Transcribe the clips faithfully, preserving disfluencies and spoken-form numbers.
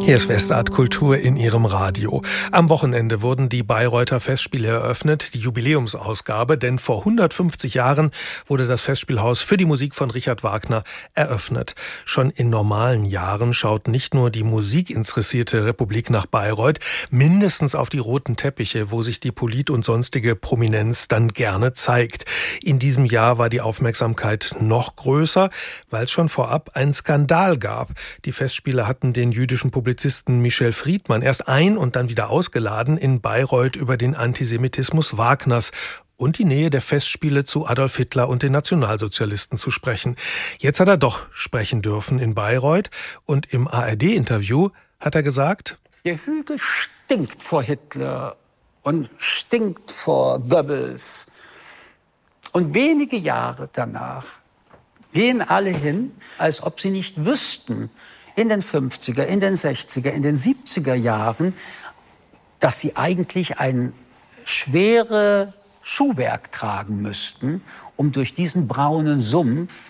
Hier ist Westart Kultur in Ihrem Radio. Am Wochenende wurden die Bayreuther Festspiele eröffnet, die Jubiläumsausgabe, denn vor hundertfünfzig Jahren wurde das Festspielhaus für die Musik von Richard Wagner eröffnet. Schon in normalen Jahren schaut nicht nur die musikinteressierte Republik nach Bayreuth, mindestens auf die roten Teppiche, wo sich die Polit- und sonstige Prominenz dann gerne zeigt. In diesem Jahr war die Aufmerksamkeit noch größer, weil es schon vorab einen Skandal gab. Die Festspiele hatten den jüdischen Publizisten Michel Friedmann erst ein- und dann wieder ausgeladen, in Bayreuth über den Antisemitismus Wagners und die Nähe der Festspiele zu Adolf Hitler und den Nationalsozialisten zu sprechen. Jetzt hat er doch sprechen dürfen in Bayreuth und im A R D-Interview hat er gesagt: Der Hügel stinkt vor Hitler und stinkt vor Goebbels. Und wenige Jahre danach gehen alle hin, als ob sie nicht wüssten, in den fünfziger, in den sechziger, in den siebziger Jahren, dass sie eigentlich ein schwere Schuhwerk tragen müssten, um durch diesen braunen Sumpf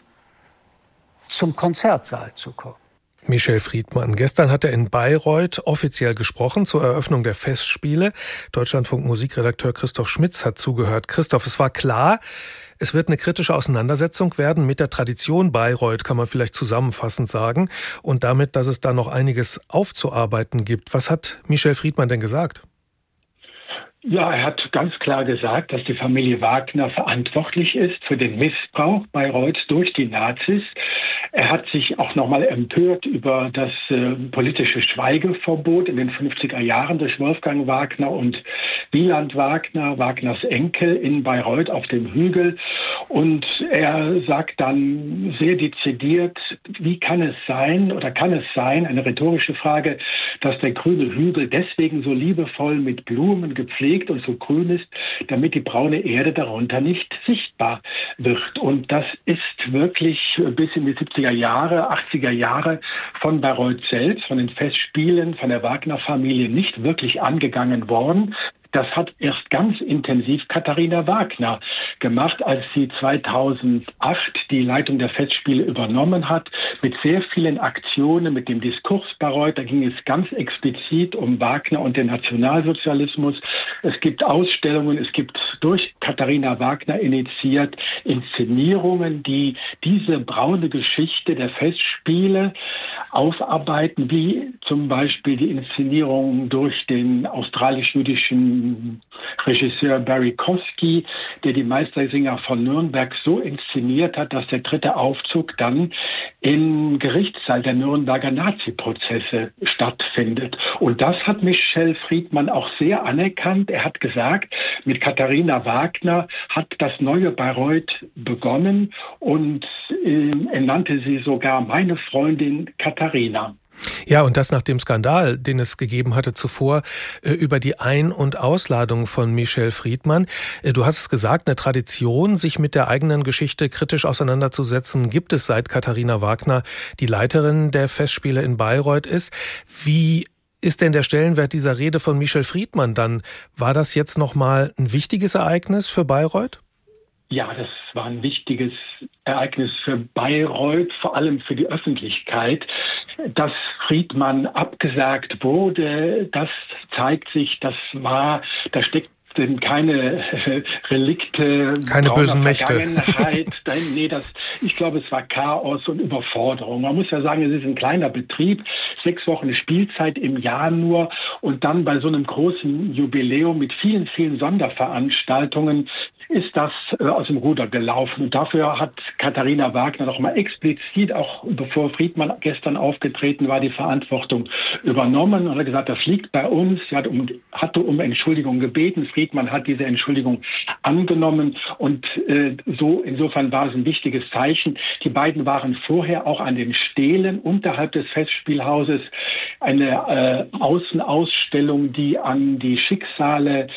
zum Konzertsaal zu kommen. Michel Friedmann. Gestern hat er in Bayreuth offiziell gesprochen zur Eröffnung der Festspiele. Deutschlandfunk-Musikredakteur Christoph Schmitz hat zugehört. Christoph, es war klar, es wird eine kritische Auseinandersetzung werden mit der Tradition Bayreuth, kann man vielleicht zusammenfassend sagen, und damit, dass es da noch einiges aufzuarbeiten gibt. Was hat Michel Friedmann denn gesagt? Ja, er hat ganz klar gesagt, dass die Familie Wagner verantwortlich ist für den Missbrauch Bayreuths durch die Nazis. Er hat sich auch nochmal empört über das äh, politische Schweigeverbot in den fünfziger Jahren durch Wolfgang Wagner und Wieland Wagner, Wagners Enkel, in Bayreuth auf dem Hügel. Und er sagt dann sehr dezidiert, wie kann es sein, oder kann es sein, eine rhetorische Frage, dass der grüne Hügel deswegen so liebevoll mit Blumen gepflegt und so grün ist, damit die braune Erde darunter nicht sichtbar wird. Und das ist wirklich bis in die siebziger Jahre, achtziger Jahre von Bayreuth selbst, von den Festspielen, von der Wagner-Familie nicht wirklich angegangen worden. Das hat erst ganz intensiv Katharina Wagner gemacht, als sie zweitausendacht die Leitung der Festspiele übernommen hat, mit sehr vielen Aktionen, mit dem Diskurs Bayreuth. Da ging es ganz explizit um Wagner und den Nationalsozialismus. Es gibt Ausstellungen, es gibt durch Katharina Wagner initiiert Inszenierungen, die diese braune Geschichte der Festspiele aufarbeiten, wie zum Beispiel die Inszenierung durch den australisch-jüdischen Regisseur Barry Kosky, der die Meistersinger von Nürnberg so inszeniert hat, dass der dritte Aufzug dann im Gerichtssaal der Nürnberger Nazi-Prozesse stattfindet. Und das hat Michel Friedmann auch sehr anerkannt. Er hat gesagt, mit Katharina Wagner hat das neue Bayreuth begonnen und äh, er nannte sie sogar meine Freundin Katharina. Ja, und das nach dem Skandal, den es gegeben hatte zuvor, äh, über die Ein- und Ausladung von Michel Friedmann. Äh, du hast es gesagt, eine Tradition, sich mit der eigenen Geschichte kritisch auseinanderzusetzen, gibt es, seit Katharina Wagner die Leiterin der Festspiele in Bayreuth ist. Wie ist denn der Stellenwert dieser Rede von Michel Friedmann dann? War das jetzt nochmal ein wichtiges Ereignis für Bayreuth? Ja, das war ein wichtiges Ereignis für Bayreuth, vor allem für die Öffentlichkeit. Dass Friedmann abgesagt wurde, das zeigt sich, das war, da steckt denn keine äh, Relikte, keine bösen Mächte. Vergangenheit. nee, das, ich glaube, es war Chaos und Überforderung. Man muss ja sagen, es ist ein kleiner Betrieb, sechs Wochen Spielzeit im Jahr nur und dann bei so einem großen Jubiläum mit vielen, vielen Sonderveranstaltungen ist das äh, aus dem Ruder gelaufen. Und dafür hat Katharina Wagner noch mal explizit, auch bevor Friedmann gestern aufgetreten war, die Verantwortung übernommen und hat gesagt, das liegt bei uns. Sie hat um, hatte um Entschuldigung gebeten. Friedmann hat diese Entschuldigung angenommen. Und äh, so insofern war es ein wichtiges Zeichen. Die beiden waren vorher auch an den Stelen unterhalb des Festspielhauses. Eine äh, Außenausstellung, die an die Schicksale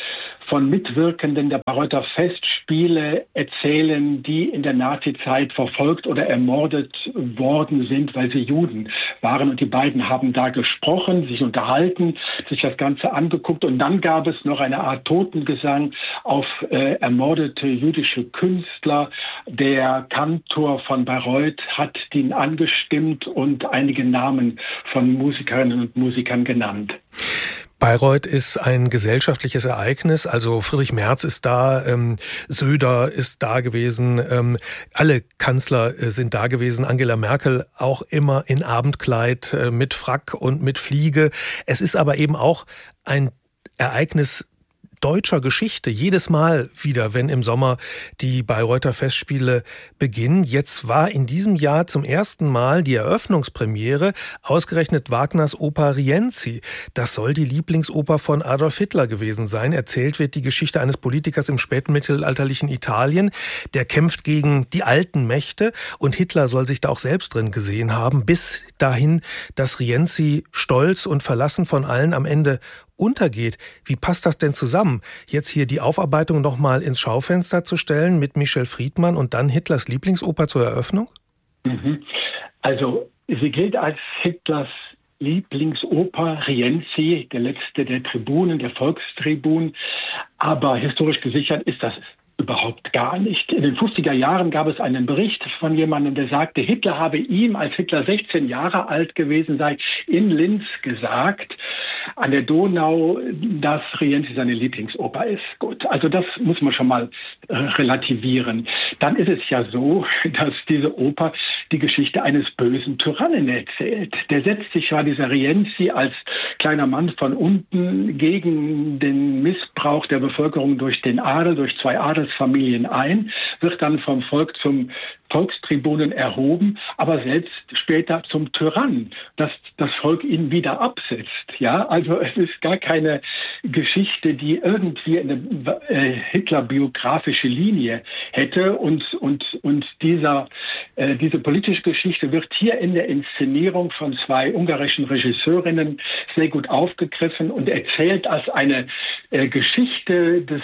von Mitwirkenden der Bayreuther Festspiele erzählen, die in der Nazizeit verfolgt oder ermordet worden sind, weil sie Juden waren. Und die beiden haben da gesprochen, sich unterhalten, sich das Ganze angeguckt. Und dann gab es noch eine Art Totengesang auf äh, ermordete jüdische Künstler. Der Kantor von Bayreuth hat den angestimmt und einige Namen von Musikerinnen und Musikern genannt. Bayreuth ist ein gesellschaftliches Ereignis, also Friedrich Merz ist da, ähm, Söder ist da gewesen, ähm, alle Kanzler äh, sind da gewesen, Angela Merkel auch immer in Abendkleid äh, mit Frack und mit Fliege. Es ist aber eben auch ein Ereignis deutscher Geschichte. Jedes Mal wieder, wenn im Sommer die Bayreuther Festspiele beginnen. Jetzt war in diesem Jahr zum ersten Mal die Eröffnungspremiere ausgerechnet Wagners Oper Rienzi. Das soll die Lieblingsoper von Adolf Hitler gewesen sein. Erzählt wird die Geschichte eines Politikers im spätmittelalterlichen Italien. Der kämpft gegen die alten Mächte und Hitler soll sich da auch selbst drin gesehen haben, bis dahin, dass Rienzi stolz und verlassen von allen am Ende untergeht. Wie passt das denn zusammen? Jetzt hier die Aufarbeitung noch mal ins Schaufenster zu stellen mit Michel Friedmann und dann Hitlers Lieblingsoper zur Eröffnung? Mhm. Also sie gilt als Hitlers Lieblingsoper, Rienzi, der letzte der Tribunen, der Volkstribun. Aber historisch gesichert ist das überhaupt gar nicht. In den fünfziger Jahren gab es einen Bericht von jemandem, der sagte, Hitler habe ihm, als Hitler sechzehn Jahre alt gewesen sei, in Linz gesagt, an der Donau, dass Rienzi seine Lieblingsoper ist. Gut, also das muss man schon mal äh, relativieren. Dann ist es ja so, dass diese Oper die Geschichte eines bösen Tyrannen erzählt. Der setzt sich ja, dieser Rienzi, als kleiner Mann von unten gegen den Missbrauch der Bevölkerung durch den Adel, durch zwei Adelsfamilien ein, wird dann vom Volk zum Volkstribunen erhoben, aber selbst später zum Tyrann, dass das Volk ihn wieder absetzt. Ja, also es ist gar keine Geschichte, die irgendwie eine äh, Hitler-biografische Linie hätte und und und dieser äh, diese politische Geschichte wird hier in der Inszenierung von zwei ungarischen Regisseurinnen sehr gut aufgegriffen und erzählt als eine äh, Geschichte des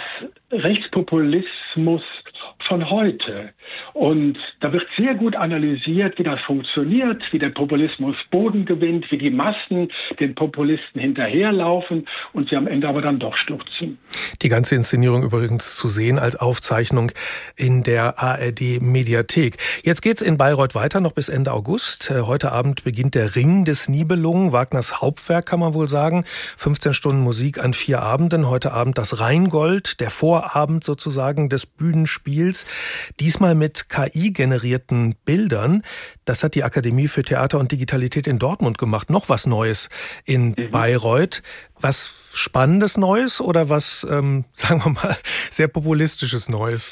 Rechtspopulismus von heute. Und da wird sehr gut analysiert, wie das funktioniert, wie der Populismus Boden gewinnt, wie die Massen den Populisten hinterherlaufen und sie am Ende aber dann doch stürzen. Die ganze Inszenierung übrigens zu sehen als Aufzeichnung in der A R D-Mediathek. Jetzt geht's in Bayreuth weiter, noch bis Ende August. Heute Abend beginnt der Ring des Nibelungen, Wagners Hauptwerk, kann man wohl sagen. fünfzehn Stunden Musik an vier Abenden. Heute Abend das Rheingold, der Vorabend sozusagen des Bühnenspiels. Diesmal mit K I-generierten Bildern. Das hat die Akademie für Theater und Digitalität in Dortmund gemacht. Noch was Neues in mhm. Bayreuth. Was Spannendes Neues oder was, ähm, sagen wir mal, sehr Populistisches Neues?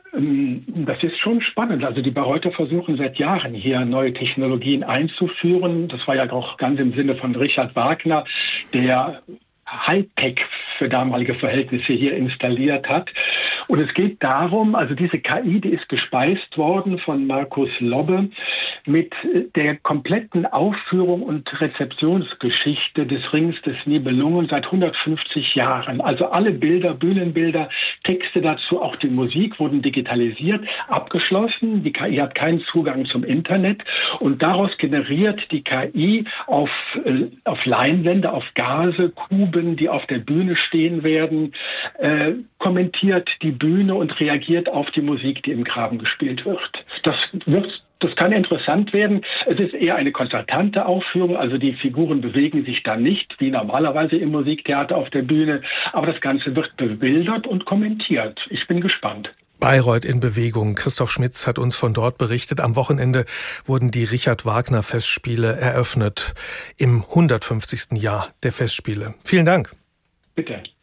Das ist schon spannend. Also die Bayreuther versuchen seit Jahren hier neue Technologien einzuführen. Das war ja auch ganz im Sinne von Richard Wagner, der Hightech für damalige Verhältnisse hier installiert hat. Und es geht darum, also diese K I, die ist gespeist worden von Markus Lobbe mit der kompletten Aufführung und Rezeptionsgeschichte des Rings des Nibelungen seit hundertfünfzig Jahren. Also alle Bilder, Bühnenbilder, Texte dazu, auch die Musik wurden digitalisiert, abgeschlossen. Die K I hat keinen Zugang zum Internet und daraus generiert die K I auf, äh, auf Leinwände, auf Gase, Kuben, die auf der Bühne stehen werden, äh, kommentiert die Bühne und reagiert auf die Musik, die im Graben gespielt wird. Das wird Das kann interessant werden. Es ist eher eine konzertante Aufführung, also die Figuren bewegen sich da nicht, wie normalerweise im Musiktheater auf der Bühne, aber das Ganze wird bebildert und kommentiert. Ich bin gespannt. Bayreuth in Bewegung. Christoph Schmitz hat uns von dort berichtet. Am Wochenende wurden die Richard Wagner Festspiele eröffnet im hundertfünfzigsten Jahr der Festspiele. Vielen Dank. Bitte.